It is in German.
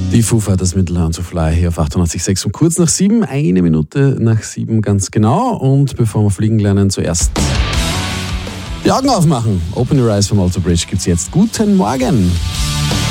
Die Foo Fighters mit Learn to Fly hier auf 88.6 und kurz nach 7, 1 Minute nach 7 ganz genau. Und bevor wir fliegen lernen, zuerst die Augen aufmachen. Open Your Eyes vom Alter Bridge gibt's jetzt. Guten Morgen!